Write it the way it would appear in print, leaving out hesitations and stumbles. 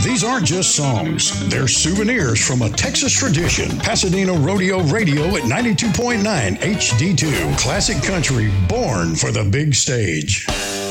These aren't just songs, they're souvenirs from a Texas tradition. Pasadena Rodeo Radio at 92.9 HD2. Classic country born for the big stage.